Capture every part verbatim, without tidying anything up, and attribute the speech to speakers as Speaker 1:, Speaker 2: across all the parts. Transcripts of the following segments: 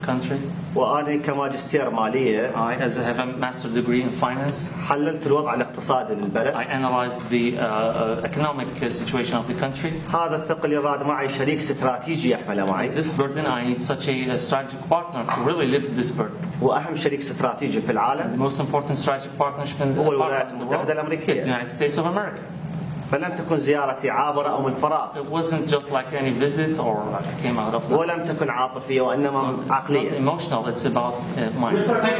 Speaker 1: country.
Speaker 2: وأنا كماجستير مالية
Speaker 1: I, as I have a master's degree in finance,
Speaker 2: حللت الوضع الاقتصادي للبلد.
Speaker 1: I analyzed the uh, uh, economic situation of the country.
Speaker 2: هذا الثقل يراد معي شريك استراتيجي يحمله معي.
Speaker 1: This burden, I need such a, a strategic partner to really lift this burden.
Speaker 2: وأهم شريك استراتيجي في العالم
Speaker 1: The most important strategic partnership in the,
Speaker 2: هو الولايات
Speaker 1: partner in the
Speaker 2: المتحدة
Speaker 1: world
Speaker 2: الأمريكية.
Speaker 1: is the United States of America.
Speaker 2: فلم تكن زيارتي عابرة أو من فراغ.
Speaker 1: It wasn't just like any visit or like I came out of nothing.
Speaker 2: ولم تكن عاطفية وإنما
Speaker 1: It's not
Speaker 2: عقلية.
Speaker 1: emotional, it's about uh, mind.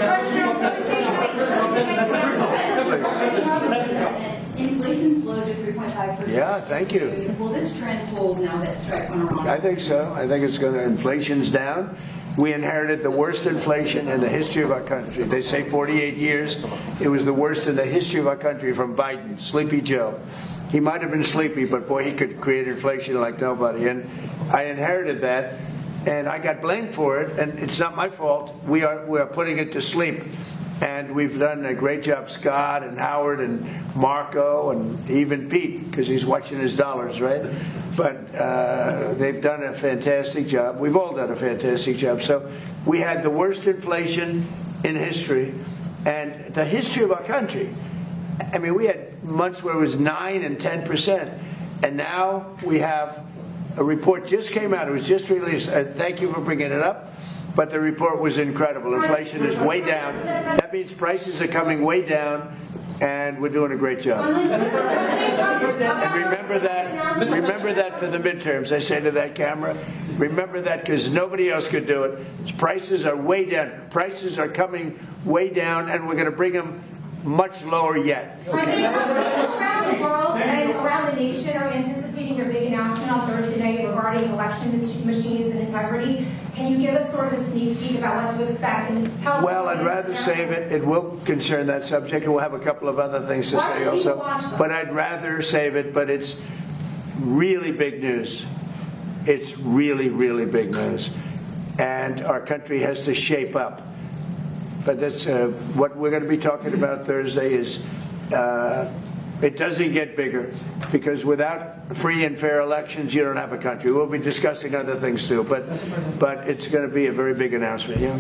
Speaker 3: Inflation slowed to three point five percent.
Speaker 4: Yeah, thank you.
Speaker 3: Will this trend hold now that strikes on Iran?
Speaker 4: I think so. I think it's going to, inflation's down. We inherited the worst inflation in the history of our country. They say forty-eight years. It was the worst in the history of our country from Biden, Sleepy Joe. He might have been sleepy, but boy, he could create inflation like nobody. And I inherited that, and I got blamed for it, and it's not my fault. We are, we are putting it to sleep. And we've done a great job, Scott and Howard and Marco and even Pete, because he's watching his dollars, right? But uh, they've done a fantastic job. We've all done a fantastic job. So we had the worst inflation in history and the history of our country. I mean, we had months where it was nine and ten percent. And now we have a report just came out. It was just released. Uh, thank you for bringing it up. But the report was incredible. Inflation is way down. That means prices are coming way down, and we're doing a great job. And remember that. Remember that for the midterms. I say to that camera, remember that because nobody else could do it. Prices are way down. Prices are coming way down, and we're going to bring them much lower yet.
Speaker 5: Okay. Around the world and around the nation are anticipating your big announcement on Thursday night regarding election machines and integrity. Can you give us sort of a sneak peek about what to expect and tell?
Speaker 4: Well, I'd rather save it. It will concern that subject, and we'll have a couple of other things to
Speaker 5: Why
Speaker 4: say
Speaker 5: should
Speaker 4: also.
Speaker 5: people watch them?
Speaker 4: But I'd rather save it. But it's really big news. It's really, really big news, and our country has to shape up. But that's uh, what we're going to be talking about Thursday is uh, it doesn't get bigger because without free and fair elections, you don't have a country. We'll be discussing other things too, but but it's going to be a very big announcement. Yeah.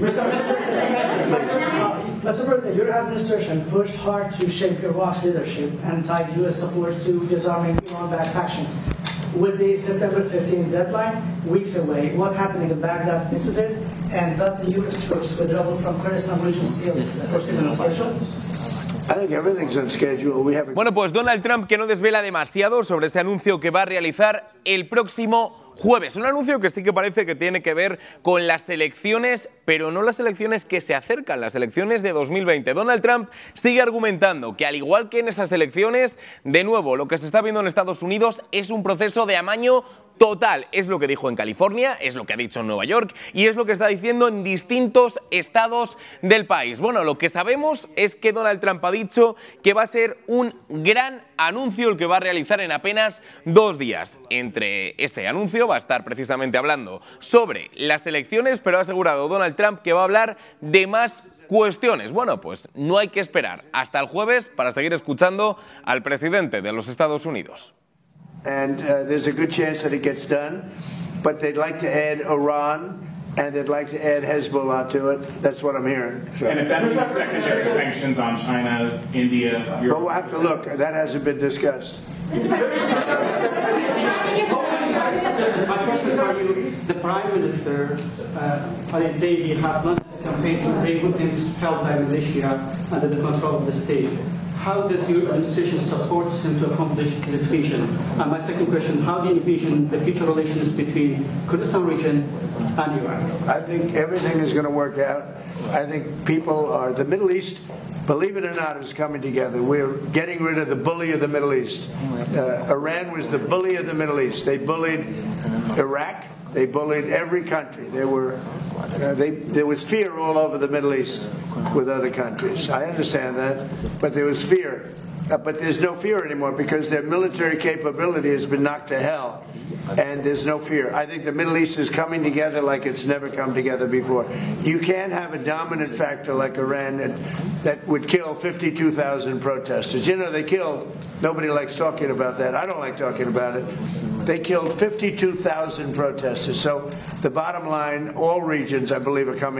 Speaker 6: Mister President, your administration pushed hard to shape Iraq's leadership and tied U S support to disarming Iran-backed factions. With the September fifteenth deadline weeks away, what happening in Baghdad misses it? And does the U S troops withdrawal from Kurdistan region still proceed on schedule?
Speaker 4: I think everything's on schedule. We have a...
Speaker 7: Bueno, pues Donald Trump que no desvela demasiado sobre ese anuncio que va a realizar el próximo jueves. Un anuncio que sí que parece que tiene que ver con las elecciones, pero no las elecciones que se acercan, las elecciones de dos mil veinte. Donald Trump sigue argumentando que al igual que en esas elecciones, de nuevo, lo que se está viendo en Estados Unidos es un proceso de amaño total. Es lo que dijo en California, es lo que ha dicho en Nueva York y es lo que está diciendo en distintos estados del país. Bueno, lo que sabemos es que Donald Trump ha dicho que va a ser un gran anuncio el que va a realizar en apenas dos días. Entre ese anuncio va a estar precisamente hablando sobre las elecciones, pero ha asegurado Donald Trump que va a hablar de más cuestiones. Bueno, pues no hay que esperar hasta el jueves para seguir escuchando al presidente de los Estados Unidos.
Speaker 4: And uh, there's a good chance that it gets done, but they'd like to add Iran, and they'd like to add Hezbollah to it. That's what I'm hearing. So.
Speaker 8: And if that means secondary sanctions on China, India, Europe...
Speaker 4: But we'll have to look. That hasn't been discussed.
Speaker 9: My question is for you. The Prime Minister, uh, Ali Zaidi, has launched a campaign to bring Muslims held by militia under the control of the state. How does your administration support him to accomplish this vision? And my second question, how do you envision the future relations between Kurdistan region and Iraq?
Speaker 4: I think everything is going to work out. I think people are, the Middle East, believe it or not, is coming together. We're getting rid of the bully of the Middle East. Uh, Iran was the bully of the Middle East. They bullied Iraq. They bullied every country. There were, uh, they, there was fear all over the Middle East with other countries. I understand that, but there was fear. Uh, but there's no fear anymore because their military capability has been knocked to hell. and there's no fear. I think the Middle East is coming together like it's never come together before. You can't have a dominant factor like Iran that, that would kill fifty-two thousand protesters. You know, they killed, nobody likes talking about that. I don't like talking about it. They killed fifty-two thousand protesters. So the bottom line, all regions, I believe, are coming